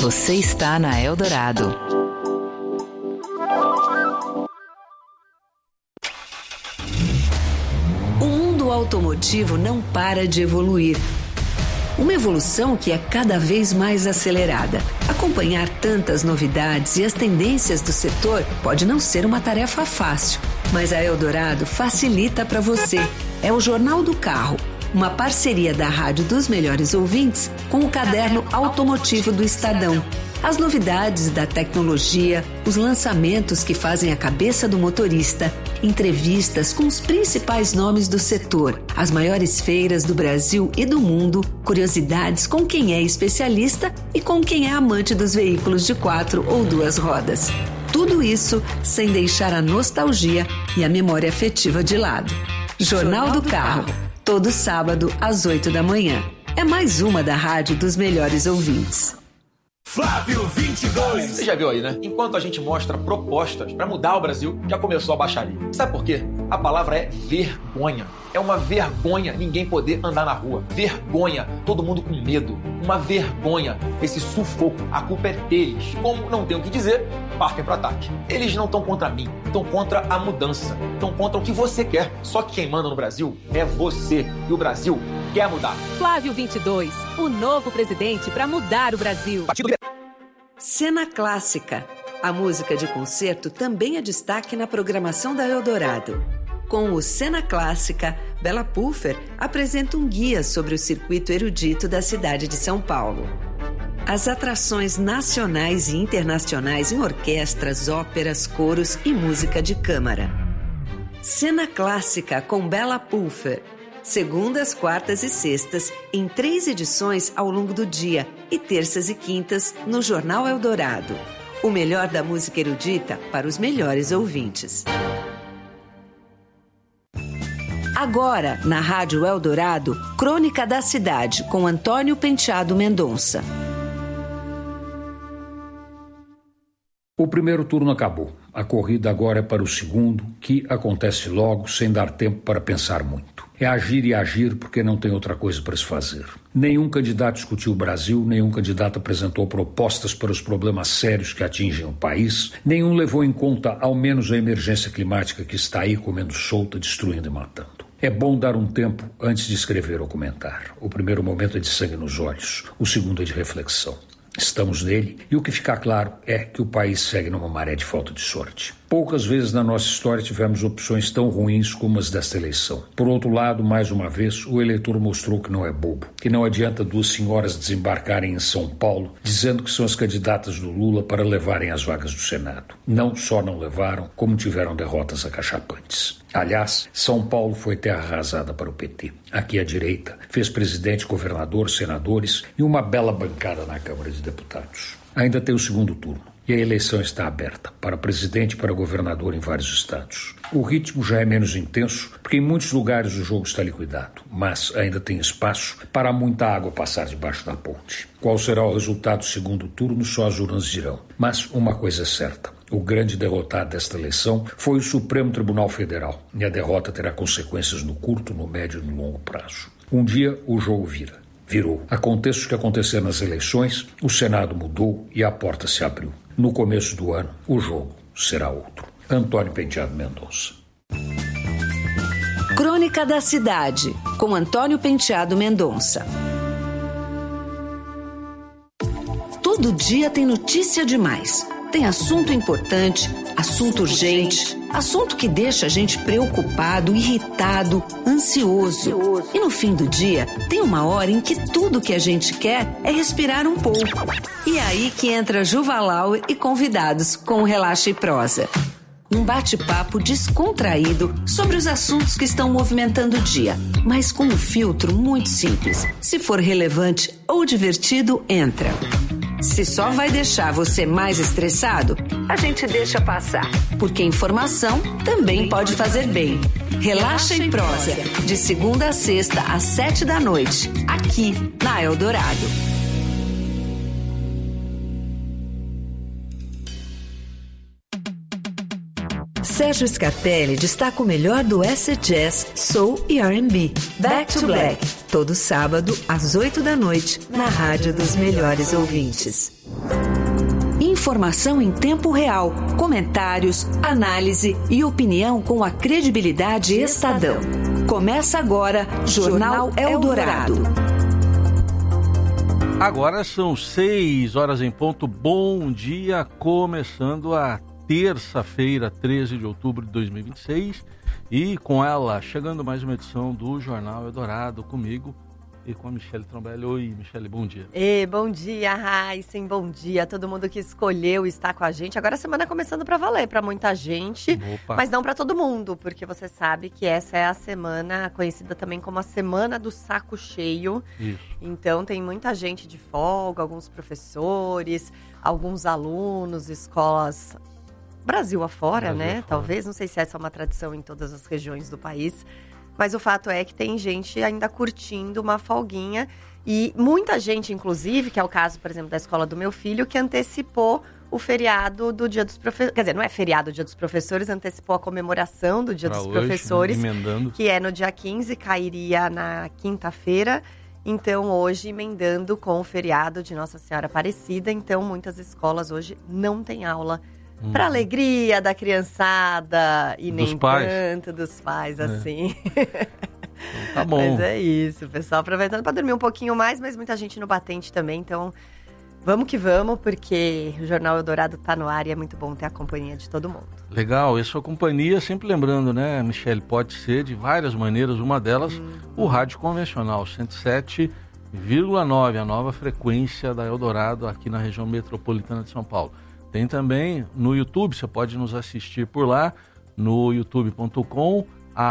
Você está na Eldorado. O mundo automotivo não para de evoluir. Uma evolução que é cada vez mais acelerada. Acompanhar tantas novidades e as tendências do setor pode não ser uma tarefa fácil, mas a Eldorado facilita para você. É o Jornal do Carro, uma parceria da Rádio dos Melhores Ouvintes com o Caderno Automotivo do Estadão. As novidades da tecnologia, os lançamentos que fazem a cabeça do motorista, entrevistas com os principais nomes do setor, as maiores feiras do Brasil e do mundo, curiosidades com quem é especialista e com quem é amante dos veículos de 4 ou 2 rodas. Tudo isso sem deixar a nostalgia e a memória afetiva de lado. Jornal do Carro, todo sábado às 8 da manhã. É mais uma da Rádio dos Melhores Ouvintes. Flávio 22. Você já viu aí, né? Enquanto a gente mostra propostas para mudar o Brasil, já começou a baixaria. Sabe por quê? A palavra é vergonha. É uma vergonha ninguém poder andar na rua. Vergonha, todo mundo com medo. Uma vergonha, esse sufoco. A culpa é deles. Como não tem o que dizer, partem para ataque. Eles não estão contra mim, estão contra a mudança. Estão contra o que você quer. Só que quem manda no Brasil é você. E o Brasil quer mudar. Flávio 22, o novo presidente para mudar o Brasil. Cena Clássica. A música de concerto também é destaque na programação da Eldorado. Com o Cena Clássica, Bela Puffer apresenta um guia sobre o circuito erudito da cidade de São Paulo. As atrações nacionais e internacionais em orquestras, óperas, coros e música de câmara. Cena Clássica com Bela Puffer. Segundas, quartas e sextas, em 3 edições ao longo do dia, e terças e quintas no Jornal Eldorado. O melhor da música erudita para os melhores ouvintes. Agora, na Rádio Eldorado, Crônica da Cidade, com Antônio Penteado Mendonça. O primeiro turno acabou. A corrida agora é para o segundo, que acontece logo, sem dar tempo para pensar muito. É agir e agir porque não tem outra coisa para se fazer. Nenhum candidato discutiu o Brasil, nenhum candidato apresentou propostas para os problemas sérios que atingem o país, nenhum levou em conta ao menos a emergência climática que está aí comendo solta, destruindo e matando. É bom dar um tempo antes de escrever ou comentar. O primeiro momento é de sangue nos olhos, o segundo é de reflexão. Estamos nele e o que fica claro é que o país segue numa maré de falta de sorte. Poucas vezes na nossa história tivemos opções tão ruins como as desta eleição. Por outro lado, mais uma vez, o eleitor mostrou que não é bobo, que não adianta 2 senhoras desembarcarem em São Paulo dizendo que são as candidatas do Lula para levarem as vagas do Senado. Não só não levaram, como tiveram derrotas acachapantes. Aliás, São Paulo foi terra arrasada para o PT. Aqui a direita fez presidente, governador, senadores e uma bela bancada na Câmara de Deputados. Ainda tem o segundo turno. E a eleição está aberta para presidente e para governador em vários estados. O ritmo já é menos intenso, porque em muitos lugares o jogo está liquidado, mas ainda tem espaço para muita água passar debaixo da ponte. Qual será o resultado do segundo turno, só as urnas dirão. Mas uma coisa é certa, o grande derrotado desta eleição foi o Supremo Tribunal Federal, e a derrota terá consequências no curto, no médio e no longo prazo. Um dia o jogo virou. Aconteça o que acontecer nas eleições, o Senado mudou e a porta se abriu. No começo do ano, o jogo será outro. Antônio Penteado Mendonça. Crônica da Cidade, com Antônio Penteado Mendonça. Todo dia tem notícia demais. Tem assunto importante, assunto urgente, assunto que deixa a gente preocupado, irritado, ansioso. E no fim do dia, tem uma hora em que tudo que a gente quer é respirar um pouco. E é aí que entra Juva Lauer e convidados com o Relaxa e Prosa. Um bate-papo descontraído sobre os assuntos que estão movimentando o dia, mas com um filtro muito simples. Se for relevante ou divertido, entra. Se só vai deixar você mais estressado, a gente deixa passar. Porque informação também pode fazer bem. Relaxa e Prosa, de segunda a sexta, às 7 da noite, aqui na Eldorado. Sérgio Scarpelli destaca o melhor do acid jazz, soul e R&B. Back to Black, todo sábado às 8 da noite, na Rádio dos Melhores Ouvintes. Informação em tempo real, comentários, análise e opinião com a credibilidade Estadão. Começa agora, Jornal Eldorado. Agora são 6 horas em ponto. Bom dia, começando a terça-feira, 13 de outubro de 2026. E com ela, chegando mais uma edição do Jornal Eldorado, comigo e com a Michele Trombelli. Oi, Michele, bom dia. Bom dia, Raíssen, bom dia a todo mundo que escolheu estar com a gente. Agora a semana começando para valer para muita gente, mas não para todo mundo, porque você sabe que essa é a semana conhecida também como a Semana do Saco Cheio. Isso. Então tem muita gente de folga, alguns professores, alguns alunos, escolas Brasil afora, Brasil né? Afora. Talvez, não sei se essa é uma tradição em todas as regiões do país. Mas o fato é que tem gente ainda curtindo uma folguinha. E muita gente, inclusive, que é o caso, por exemplo, da escola do meu filho, que antecipou o feriado do Dia dos Professores. Quer dizer, não é feriado do Dia dos Professores, antecipou a comemoração do Dia dos Professores. Né? Emendando. Que é no dia 15, cairia na quinta-feira. Então, hoje, emendando com o feriado de Nossa Senhora Aparecida. Então, muitas escolas hoje não têm aula. Para alegria da criançada e nem tanto dos pais, assim. Então, tá bom. Mas é isso, pessoal, aproveitando para dormir um pouquinho mais, mas muita gente no batente também, então vamos que vamos, porque o Jornal Eldorado tá no ar e é muito bom ter a companhia de todo mundo. Legal, e sua companhia, sempre lembrando, né, Michele, pode ser de várias maneiras, uma delas, o rádio convencional, 107,9, a nova frequência da Eldorado aqui na região metropolitana de São Paulo. Tem também no YouTube, você pode nos assistir por lá, no youtube.com,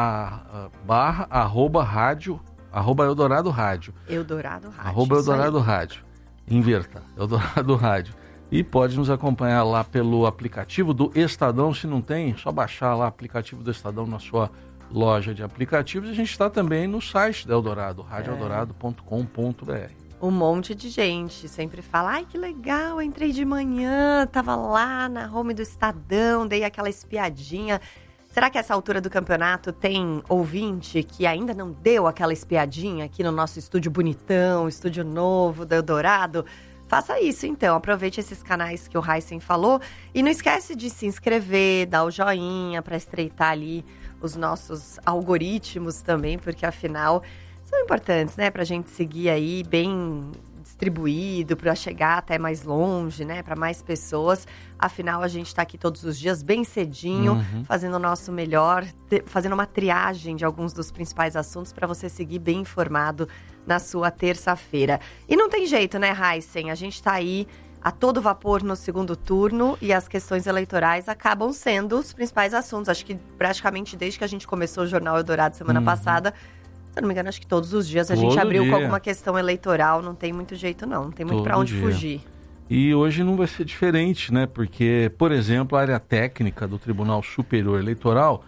@Eldorado Rádio. Eldorado Rádio. @Eldorado Rádio. Inverta, Eldorado Rádio. E pode nos acompanhar lá pelo aplicativo do Estadão. Se não tem, só baixar lá o aplicativo do Estadão na sua loja de aplicativos. A gente está também no site da Eldorado, radioeldorado.com.br. Um monte de gente sempre fala, ai que legal, entrei de manhã, tava lá na home do Estadão, dei aquela espiadinha. Será que essa altura do campeonato tem ouvinte que ainda não deu aquela espiadinha aqui no nosso estúdio bonitão, estúdio novo do Eldorado? Faça isso então, aproveite esses canais que o Raíssen falou e não esquece de se inscrever, dar o joinha para estreitar ali os nossos algoritmos também, porque afinal são importantes, né, pra gente seguir aí bem distribuído, para chegar até mais longe, né, para mais pessoas. Afinal, a gente tá aqui todos os dias bem cedinho, fazendo o nosso melhor, fazendo uma triagem de alguns dos principais assuntos para você seguir bem informado na sua terça-feira. E não tem jeito, né, Raíssen? A gente tá aí a todo vapor no segundo turno e as questões eleitorais acabam sendo os principais assuntos. Acho que praticamente desde que a gente começou o Jornal Eldorado semana passada, se eu não me engano, acho que todos os dias a gente abriu com alguma questão eleitoral, não tem muito jeito não tem muito para onde fugir. E hoje não vai ser diferente, né? Porque, por exemplo, a área técnica do Tribunal Superior Eleitoral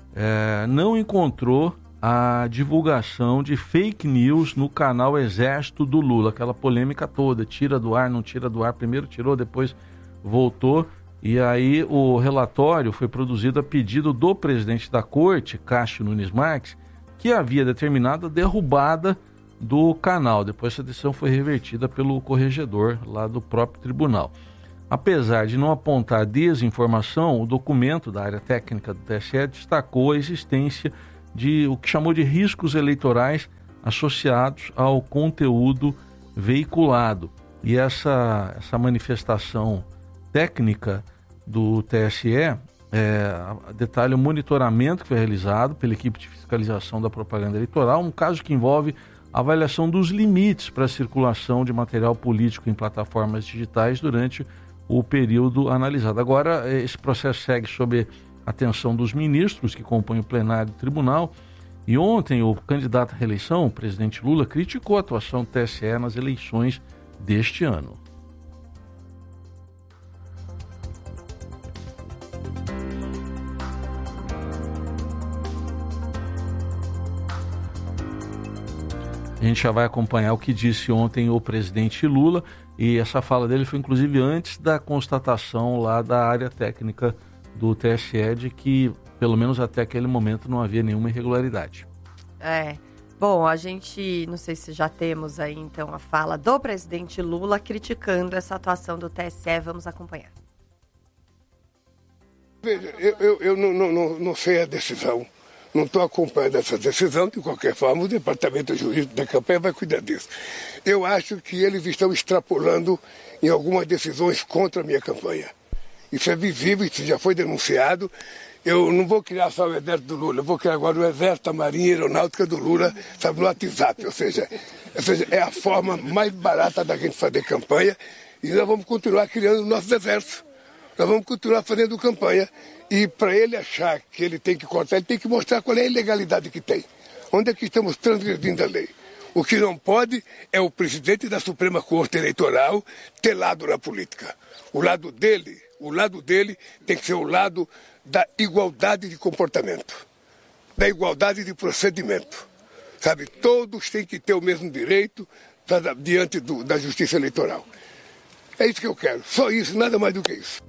não encontrou a divulgação de fake news no canal Exército do Lula, aquela polêmica toda, tira do ar, não tira do ar, primeiro tirou, depois voltou. E aí o relatório foi produzido a pedido do presidente da corte, Cássio Nunes Marques, que havia determinado a derrubada do canal. Depois essa decisão foi revertida pelo corregedor lá do próprio tribunal. Apesar de não apontar desinformação, o documento da área técnica do TSE destacou a existência de o que chamou de riscos eleitorais associados ao conteúdo veiculado. E essa manifestação técnica do TSE detalha o monitoramento que foi realizado pela equipe de fiscalização da propaganda eleitoral, um caso que envolve a avaliação dos limites para a circulação de material político em plataformas digitais durante o período analisado. Agora, esse processo segue sob a atenção dos ministros que compõem o plenário do tribunal, e ontem o candidato à reeleição, o presidente Lula, criticou a atuação do TSE nas eleições deste ano. A gente já vai acompanhar o que disse ontem o presidente Lula, e essa fala dele foi inclusive antes da constatação lá da área técnica do TSE de que, pelo menos até aquele momento, não havia nenhuma irregularidade. Bom, a gente, não sei se já temos aí então a fala do presidente Lula criticando essa atuação do TSE, vamos acompanhar. Veja, eu não sei a decisão, não estou acompanhando essa decisão. De qualquer forma, o departamento jurídico da campanha vai cuidar disso. Eu acho que eles estão extrapolando em algumas decisões contra a minha campanha. Isso é visível, isso já foi denunciado. Eu não vou criar só o exército do Lula, eu vou criar agora o exército, a marinha e a aeronáutica do Lula, sabe, no WhatsApp. Ou seja, é a forma mais barata da gente fazer campanha e nós vamos continuar criando nossos exércitos. Nós vamos continuar fazendo campanha e para ele achar que ele tem que cortar, ele tem que mostrar qual é a ilegalidade que tem. Onde é que estamos transgredindo a lei? O que não pode é o presidente da Suprema Corte Eleitoral ter lado na política. O lado dele tem que ser o lado da igualdade de comportamento, da igualdade de procedimento. Sabe, todos têm que ter o mesmo direito diante da justiça eleitoral. É isso que eu quero, só isso, nada mais do que isso.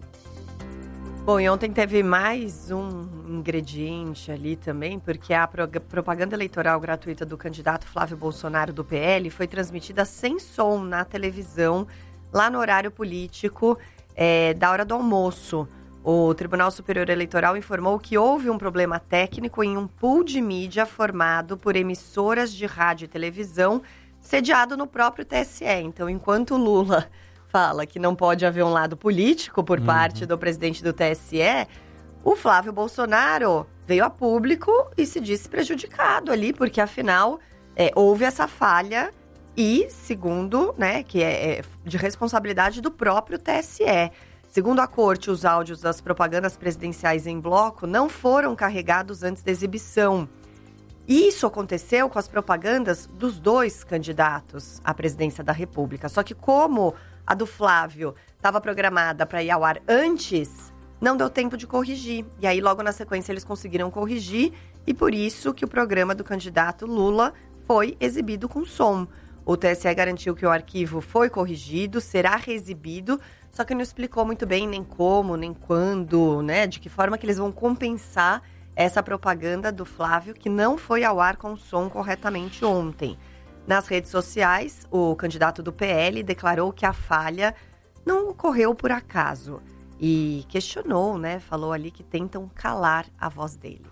Bom, e ontem teve mais um ingrediente ali também, porque a propaganda eleitoral gratuita do candidato Flávio Bolsonaro do PL foi transmitida sem som na televisão, lá no horário político, da hora do almoço. O Tribunal Superior Eleitoral informou que houve um problema técnico em um pool de mídia formado por emissoras de rádio e televisão, sediado no próprio TSE. Então, enquanto o Lula fala que não pode haver um lado político por parte do presidente do TSE, o Flávio Bolsonaro veio a público e se disse prejudicado ali, porque afinal houve essa falha e, segundo, né, que é de responsabilidade do próprio TSE. Segundo a corte, os áudios das propagandas presidenciais em bloco não foram carregados antes da exibição. Isso aconteceu com as propagandas dos dois candidatos à presidência da República. Só que como a do Flávio estava programada para ir ao ar antes, não deu tempo de corrigir. E aí, logo na sequência, eles conseguiram corrigir e por isso que o programa do candidato Lula foi exibido com som. O TSE garantiu que o arquivo foi corrigido, será reexibido, só que não explicou muito bem nem como, nem quando, né? De que forma que eles vão compensar essa propaganda do Flávio, que não foi ao ar com o som corretamente ontem. Nas redes sociais, o candidato do PL declarou que a falha não ocorreu por acaso e questionou, né? Falou ali que tentam calar a voz dele.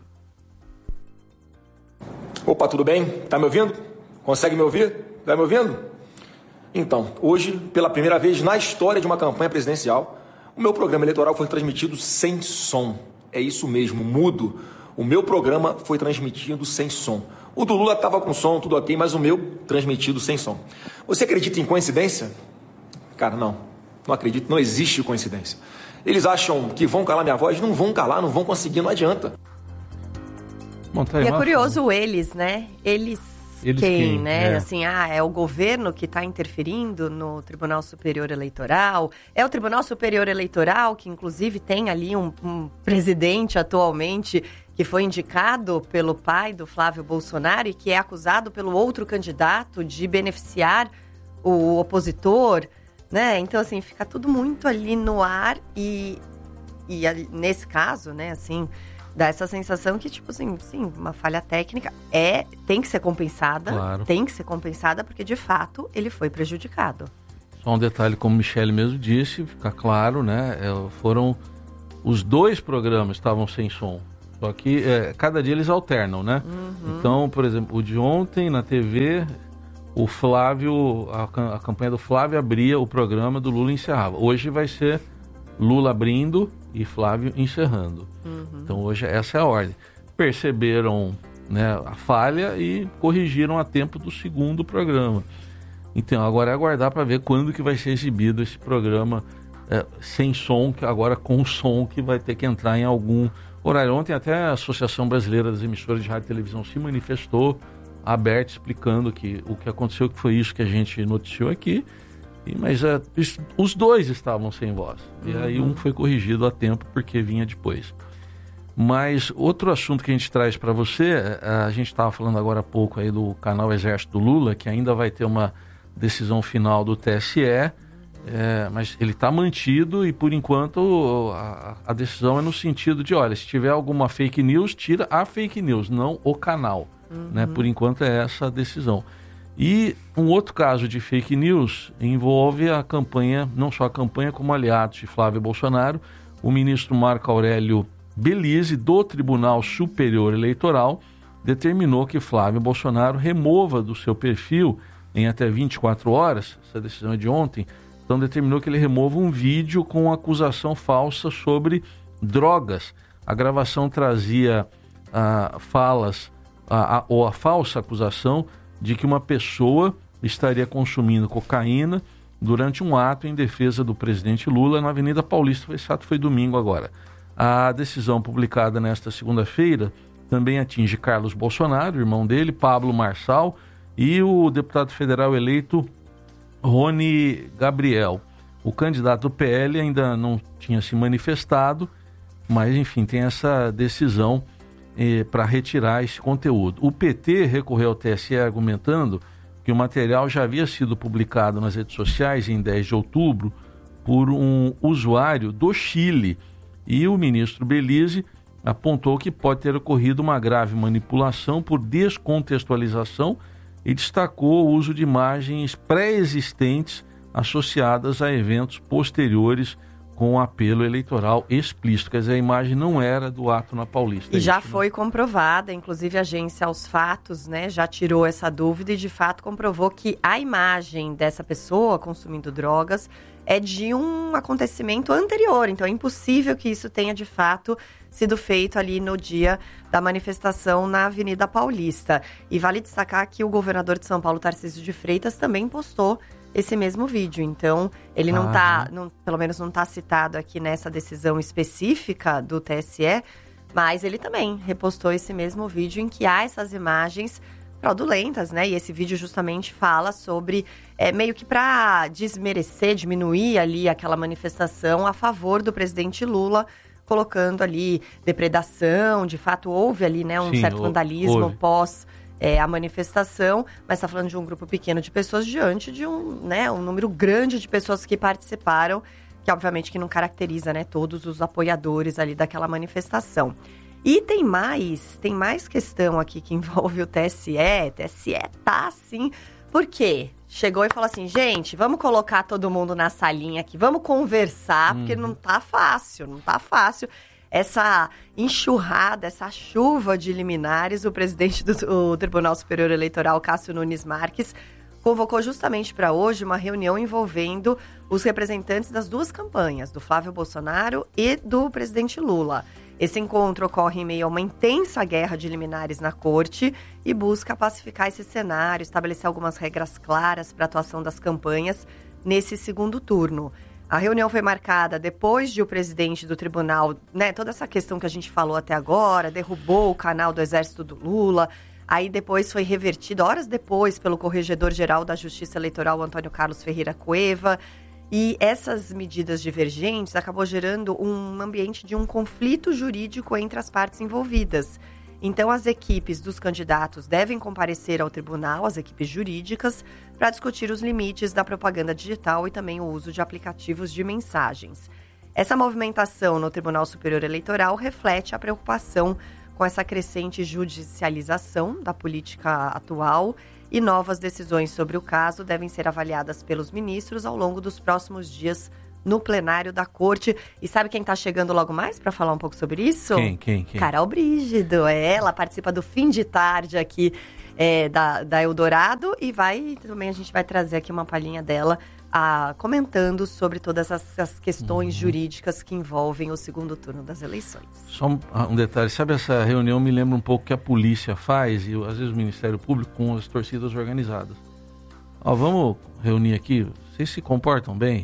Opa, tudo bem? Tá me ouvindo? Consegue me ouvir? Tá me ouvindo? Então, hoje, pela primeira vez na história de uma campanha presidencial, o meu programa eleitoral foi transmitido sem som. É isso mesmo, mudo. O meu programa foi transmitido sem som. O do Lula estava com som, tudo ok, mas o meu transmitido sem som. Você acredita em coincidência? Cara, não acredito, não existe coincidência. Eles acham que vão calar minha voz? Não vão calar, não vão conseguir, não adianta. Bom, tá aí, e é curioso eles, né? Eles quem, né? É. Assim, é o governo que está interferindo no Tribunal Superior Eleitoral. É o Tribunal Superior Eleitoral que, inclusive, tem ali um presidente atualmente que foi indicado pelo pai do Flávio Bolsonaro e que é acusado pelo outro candidato de beneficiar o opositor, né? Então, assim, fica tudo muito ali no ar e nesse caso, né, assim, dá essa sensação que, tipo assim, sim, uma falha técnica tem que ser compensada, claro. Tem que ser compensada porque, de fato, ele foi prejudicado. Só um detalhe, como Michele mesmo disse, fica claro, né, foram os dois programas estavam sem som, só que cada dia eles alternam, né? Então, por exemplo, o de ontem na TV, o Flávio, a campanha do Flávio abria o programa, do Lula encerrava. Hoje vai ser Lula abrindo e Flávio encerrando. Então hoje essa é a ordem. Perceberam, né, a falha e corrigiram a tempo do segundo programa. Então agora é aguardar para ver quando que vai ser exibido esse programa sem som, que agora com som, que vai ter que entrar em algum horário. Ontem até a Associação Brasileira das Emissoras de Rádio e Televisão se manifestou aberto, explicando que o que aconteceu, que foi isso que a gente noticiou aqui. Mas os dois estavam sem voz. E aí um foi corrigido a tempo porque vinha depois. Mas outro assunto que a gente traz para você, a gente estava falando agora há pouco aí do canal Exército do Lula, que ainda vai ter uma decisão final do TSE, mas ele está mantido e por enquanto a decisão é no sentido de, olha, se tiver alguma fake news, tira a fake news, não o canal. Né? Por enquanto é essa a decisão. E um outro caso de fake news envolve a campanha, não só a campanha, como aliados de Flávio Bolsonaro, o ministro Marco Aurélio Belize, do Tribunal Superior Eleitoral, determinou que Flávio Bolsonaro remova do seu perfil em até 24 horas, essa decisão é de ontem, então determinou que ele remova um vídeo com acusação falsa sobre drogas. A gravação trazia falas, ou a falsa acusação de que uma pessoa estaria consumindo cocaína durante um ato em defesa do presidente Lula na Avenida Paulista. Esse ato foi domingo agora. A decisão publicada nesta segunda-feira também atinge Carlos Bolsonaro, irmão dele, Pablo Marçal, e o deputado federal eleito Rony Gabriel. O candidato do PL ainda não tinha se manifestado, mas enfim, tem essa decisão para retirar esse conteúdo. O PT recorreu ao TSE argumentando que o material já havia sido publicado nas redes sociais em 10 de outubro por um usuário do Chile, e o ministro Belize apontou que pode ter ocorrido uma grave manipulação por descontextualização e destacou o uso de imagens pré-existentes associadas a eventos posteriores com apelo eleitoral explícito. Quer dizer, a imagem não era do ato na Paulista. E já foi comprovada, inclusive a agência Aos Fatos, né, já tirou essa dúvida e de fato comprovou que a imagem dessa pessoa consumindo drogas é de um acontecimento anterior. Então é impossível que isso tenha de fato sido feito ali no dia da manifestação na Avenida Paulista. E vale destacar que o governador de São Paulo, Tarcísio de Freitas, também postou esse mesmo vídeo. Então, ele não está, pelo menos não está citado aqui nessa decisão específica do TSE, mas ele também repostou esse mesmo vídeo em que há essas imagens fraudulentas, né? E esse vídeo justamente fala sobre, meio que para desmerecer, diminuir ali aquela manifestação a favor do presidente Lula, colocando ali depredação. De fato, houve ali, né, um certo vandalismo pós a manifestação, mas está falando de um grupo pequeno de pessoas diante de um número grande de pessoas que participaram, que obviamente que não caracteriza, né, todos os apoiadores ali daquela manifestação. E tem mais questão aqui que envolve o TSE. O TSE tá assim, por quê? Chegou e falou assim, gente, vamos colocar todo mundo na salinha aqui, vamos conversar, porque não tá fácil. Essa enxurrada, essa chuva de liminares, o presidente do Tribunal Superior Eleitoral, Cássio Nunes Marques, convocou justamente para hoje uma reunião envolvendo os representantes das duas campanhas, do Flávio Bolsonaro e do presidente Lula. Esse encontro ocorre em meio a uma intensa guerra de liminares na corte e busca pacificar esse cenário, estabelecer algumas regras claras para a atuação das campanhas nesse segundo turno. A reunião foi marcada depois de o presidente do tribunal, né, toda essa questão que a gente falou até agora, derrubou o canal do Exército do Lula, aí depois foi revertido, horas depois, pelo Corregedor-Geral da Justiça Eleitoral, Antônio Carlos Ferreira Cueva, e essas medidas divergentes acabou gerando um ambiente de um conflito jurídico entre as partes envolvidas. Então, as equipes dos candidatos devem comparecer ao tribunal, as equipes jurídicas, para discutir os limites da propaganda digital e também o uso de aplicativos de mensagens. Essa movimentação no Tribunal Superior Eleitoral reflete a preocupação com essa crescente judicialização da política atual e novas decisões sobre o caso devem ser avaliadas pelos ministros ao longo dos próximos dias no plenário da corte. E sabe quem está chegando logo mais para falar um pouco sobre isso? Quem? Carol Brígido. Ela participa do Fim de Tarde aqui da Eldorado e a gente vai trazer aqui uma palhinha dela comentando sobre todas essas questões jurídicas que envolvem o segundo turno das eleições. Só um detalhe, sabe, essa reunião me lembra um pouco que a polícia faz e às vezes o Ministério Público com as torcidas organizadas. Vamos reunir aqui, vocês se comportam bem?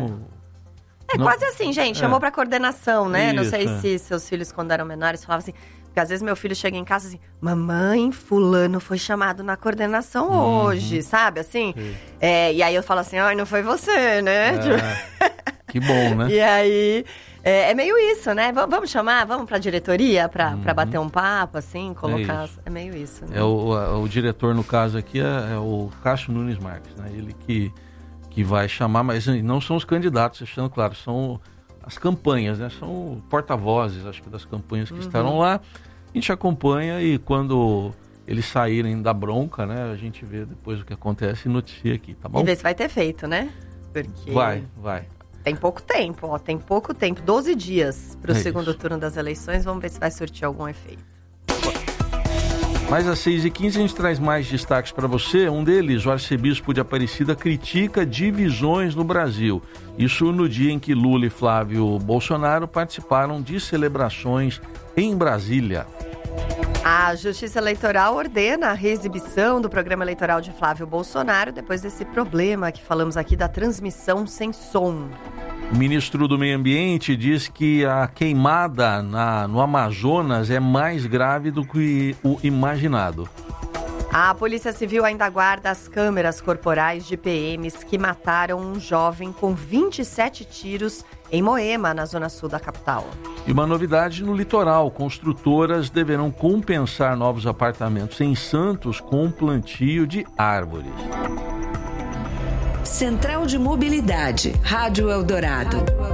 Quase assim, gente, chamou pra coordenação, né? Não sei se seus filhos, quando eram menores, falavam assim, porque às vezes meu filho chega em casa assim, mamãe, fulano foi chamado na coordenação hoje, sabe, assim? E aí eu falo assim, não foi você, né? Que bom, né? E aí, é meio isso, né? Vamos chamar, vamos pra diretoria pra bater um papo, assim, colocar... É meio isso, né? O diretor, no caso aqui, é o Cássio Nunes Marques, né? Ele que vai chamar, mas não são os candidatos, deixando claro, são as campanhas, né? São porta-vozes, acho que das campanhas que estarão lá. A gente acompanha e quando eles saírem da bronca, né? A gente vê depois o que acontece e noticia aqui, tá bom? E vê se vai ter feito, né? Porque... Vai. Tem pouco tempo, tem pouco tempo. 12 dias para o segundo isso. turno das eleições. Vamos ver se vai surtir algum efeito. Mas às 6h15 a gente traz mais destaques para você. Um deles, o arcebispo de Aparecida, critica divisões no Brasil. Isso no dia em que Lula e Flávio Bolsonaro participaram de celebrações em Brasília. A Justiça Eleitoral ordena a reexibição do programa eleitoral de Flávio Bolsonaro depois desse problema que falamos aqui da transmissão sem som. O ministro do Meio Ambiente diz que a queimada no Amazonas é mais grave do que o imaginado. A Polícia Civil ainda guarda as câmeras corporais de PMs que mataram um jovem com 27 tiros em Moema, na zona sul da capital. E uma novidade no litoral: construtoras deverão compensar novos apartamentos em Santos com plantio de árvores. Central de Mobilidade, Rádio Eldorado.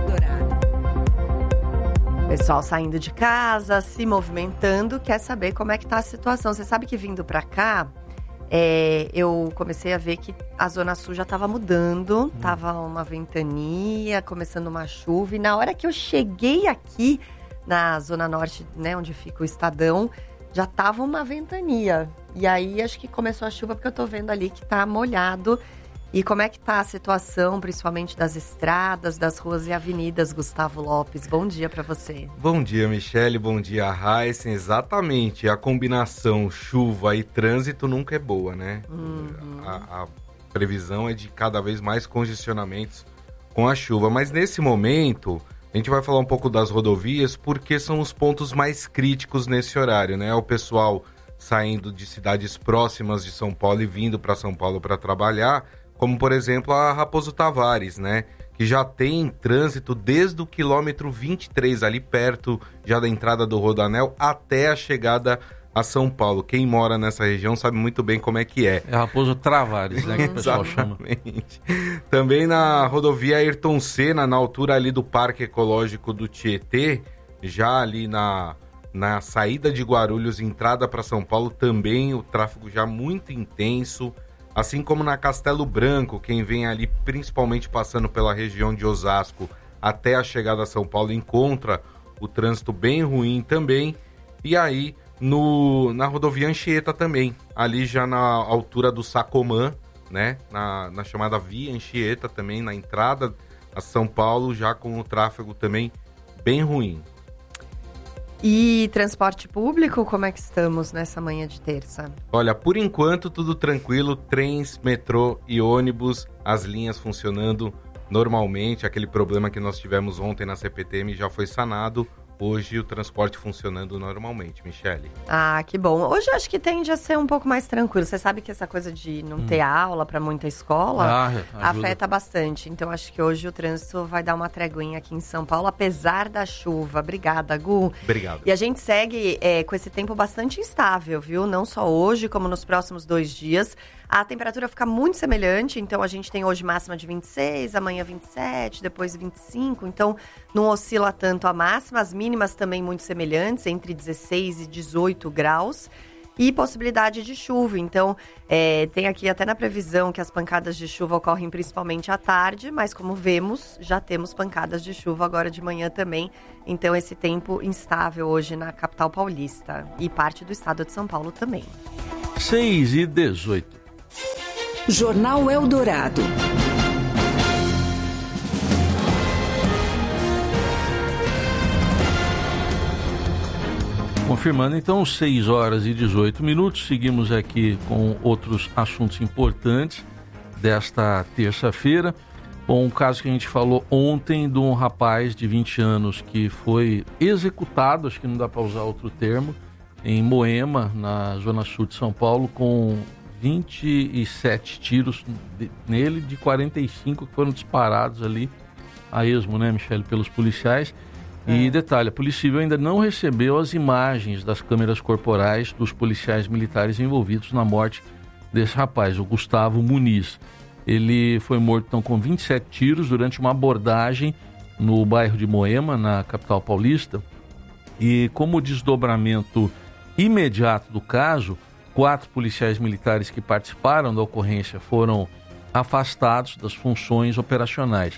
Pessoal saindo de casa, se movimentando, quer saber como é que tá a situação. Você sabe que vindo para cá, eu comecei a ver que a Zona Sul já estava mudando, tava uma ventania, começando uma chuva. E na hora que eu cheguei aqui na Zona Norte, né, onde fica o Estadão, já tava uma ventania. E aí acho que começou a chuva porque eu tô vendo ali que tá molhado. E como é que tá a situação, principalmente das estradas, das ruas e avenidas, Gustavo Lopes? Bom dia para você. Bom dia, Michele. Bom dia, Raíssen. Exatamente. A combinação chuva e trânsito nunca é boa, né? A previsão é de cada vez mais congestionamentos com a chuva. Mas nesse momento, a gente vai falar um pouco das rodovias, porque são os pontos mais críticos nesse horário, né? O pessoal saindo de cidades próximas de São Paulo e vindo para São Paulo para trabalhar, como, por exemplo, a Raposo Tavares, né? Que já tem trânsito desde o quilômetro 23, ali perto já da entrada do Rodoanel, até a chegada a São Paulo. Quem mora nessa região sabe muito bem como é que é. É Raposo Tavares, né? Que o pessoal chama. Também na rodovia Ayrton Senna, na altura ali do Parque Ecológico do Tietê, já ali na saída de Guarulhos, entrada para São Paulo, também o tráfego já muito intenso. Assim como na Castelo Branco, quem vem ali principalmente passando pela região de Osasco até a chegada a São Paulo encontra o trânsito bem ruim também. E aí na rodovia Anchieta também, ali já na altura do Sacomã, né? Na chamada Via Anchieta também, na entrada a São Paulo, já com o tráfego também bem ruim. E transporte público, como é que estamos nessa manhã de terça? Olha, por enquanto tudo tranquilo, trens, metrô e ônibus, as linhas funcionando normalmente. Aquele problema que nós tivemos ontem na CPTM já foi sanado. Hoje o transporte funcionando normalmente, Michele. Ah, que bom. Hoje eu acho que tende a ser um pouco mais tranquilo. Você sabe que essa coisa de não ter aula para muita escola afeta bastante. Então acho que hoje o trânsito vai dar uma treguinha aqui em São Paulo, apesar da chuva. Obrigada, Gu. Obrigado. E a gente segue com esse tempo bastante instável, viu? Não só hoje, como nos próximos 2 dias. A temperatura fica muito semelhante, então a gente tem hoje máxima de 26, amanhã 27, depois 25, então não oscila tanto a máxima, as mínimas também muito semelhantes, entre 16 e 18 graus, e possibilidade de chuva, então tem aqui até na previsão que as pancadas de chuva ocorrem principalmente à tarde, mas como vemos, já temos pancadas de chuva agora de manhã também, então esse tempo instável hoje na capital paulista e parte do estado de São Paulo também. 6h18. Jornal Eldorado. Confirmando então 6h18. Seguimos aqui com outros assuntos importantes desta terça-feira. Bom, um caso que a gente falou ontem de um rapaz de 20 anos que foi executado, acho que não dá para usar outro termo, em Moema, na zona sul de São Paulo, com 27 tiros nele, de 45 que foram disparados ali a esmo, né, Michele, pelos policiais. E detalhe, a Polícia Civil ainda não recebeu as imagens das câmeras corporais dos policiais militares envolvidos na morte desse rapaz, o Gustavo Muniz. Ele foi morto então com 27 tiros durante uma abordagem no bairro de Moema, na capital paulista. E como desdobramento imediato do caso, 4 policiais militares que participaram da ocorrência foram afastados das funções operacionais.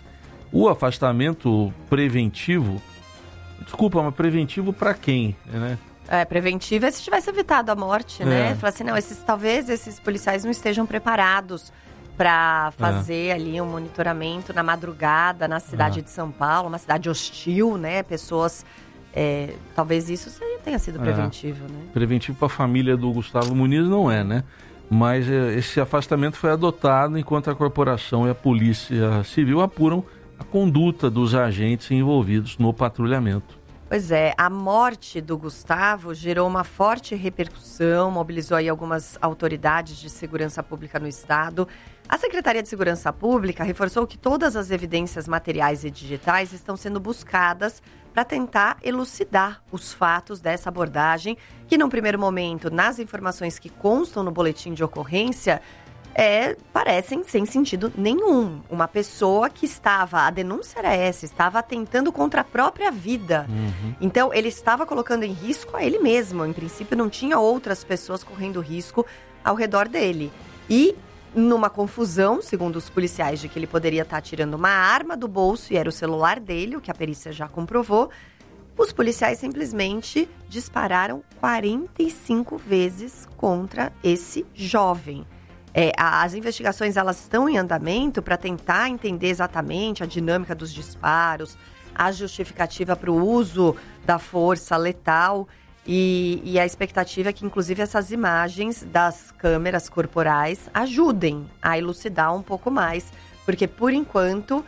O afastamento preventivo, desculpa, mas preventivo para quem, né? Preventivo é se tivesse evitado a morte, né? Falar assim, não, talvez esses policiais não estejam preparados para fazer ali um monitoramento na madrugada na cidade de São Paulo, uma cidade hostil, né? Pessoas, talvez isso tenha sido preventivo, né? Preventivo para a família do Gustavo Muniz não é, né? Mas esse afastamento foi adotado enquanto a corporação e a Polícia Civil apuram a conduta dos agentes envolvidos no patrulhamento. Pois é, a morte do Gustavo gerou uma forte repercussão, mobilizou aí algumas autoridades de segurança pública no estado. A Secretaria de Segurança Pública reforçou que todas as evidências materiais e digitais estão sendo buscadas para tentar elucidar os fatos dessa abordagem, que num primeiro momento, nas informações que constam no boletim de ocorrência, parecem sem sentido nenhum. Uma pessoa que a denúncia era essa, estava atentando contra a própria vida. Então, ele estava colocando em risco a ele mesmo. Em princípio, não tinha outras pessoas correndo risco ao redor dele. E, numa confusão, segundo os policiais, de que ele poderia estar tirando uma arma do bolso e era o celular dele, o que a perícia já comprovou, os policiais simplesmente dispararam 45 vezes contra esse jovem. As investigações elas estão em andamento para tentar entender exatamente a dinâmica dos disparos, a justificativa para o uso da força letal e a expectativa é que, inclusive, essas imagens das câmeras corporais ajudem a elucidar um pouco mais, porque, por enquanto,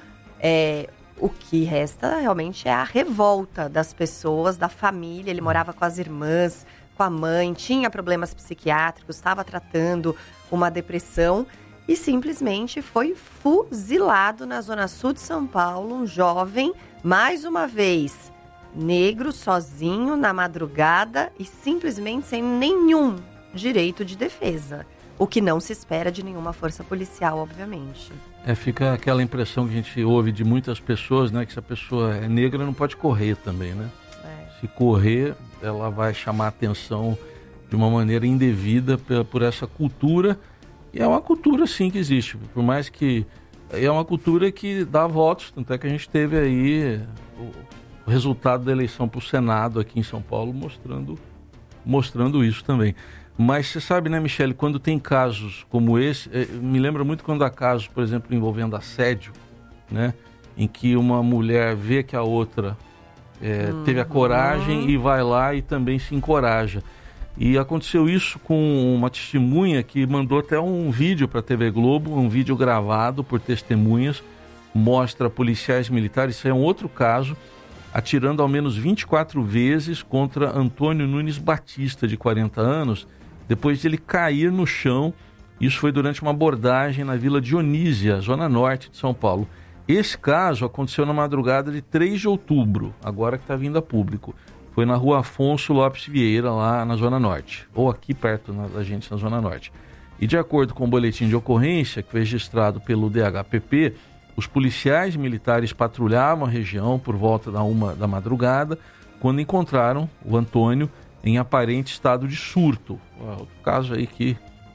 o que resta realmente é a revolta das pessoas, da família. Ele morava com as irmãs, com a mãe, tinha problemas psiquiátricos, estava tratando uma depressão e simplesmente foi fuzilado na zona sul de São Paulo, um jovem, mais uma vez, negro, sozinho, na madrugada e simplesmente sem nenhum direito de defesa. O que não se espera de nenhuma força policial, obviamente. Fica aquela impressão que a gente ouve de muitas pessoas, né? Que se a pessoa é negra não pode correr também, né? Se correr, ela vai chamar a atenção de uma maneira indevida por essa cultura. E é uma cultura, sim, que existe. Por mais que... É uma cultura que dá votos. Tanto é que a gente teve aí o resultado da eleição para o Senado aqui em São Paulo mostrando isso também. Mas você sabe, né, Michele, quando tem casos como esse... me lembra muito quando há casos, por exemplo, envolvendo assédio, né? Em que uma mulher vê que a outra... teve a coragem e vai lá e também se encoraja. E aconteceu isso com uma testemunha que mandou até um vídeo para a TV Globo, um vídeo gravado por testemunhas, mostra policiais militares, isso é um outro caso, atirando ao menos 24 vezes contra Antônio Nunes Batista, de 40 anos, depois de ele cair no chão. Isso foi durante uma abordagem na Vila Dionísia, zona norte de São Paulo. Esse caso aconteceu na madrugada de 3 de outubro, agora que está vindo a público. Foi na rua Afonso Lopes Vieira, lá na Zona Norte, ou aqui perto da gente, na Zona Norte. E de acordo com o boletim de ocorrência, que foi registrado pelo DHPP, os policiais militares patrulhavam a região por volta da 1 da madrugada, quando encontraram o Antônio em aparente estado de surto. Outro caso aí que...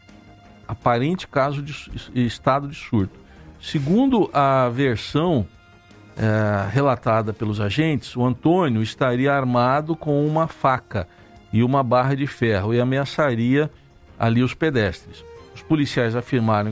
aparente caso de estado de surto. Segundo a versão relatada pelos agentes, o Antônio estaria armado com uma faca e uma barra de ferro e ameaçaria ali os pedestres. Os policiais afirmaram